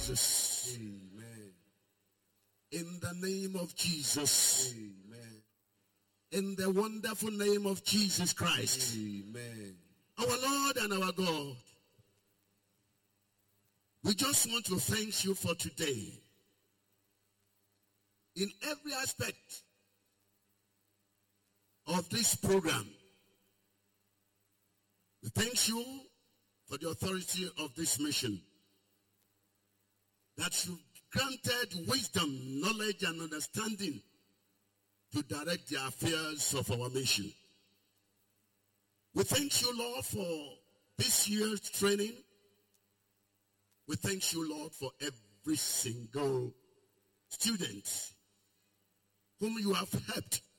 Jesus. Amen. In the name of Jesus. Amen. In the wonderful name of Jesus Christ. Amen. Our Lord and our God, we just want to thank you for today. In every aspect of this program, we thank you for the authority of this mission, that you granted wisdom, knowledge, and understanding to direct the affairs of our mission. We thank you, Lord, for this year's training. We thank you, Lord, for every single student whom you have helped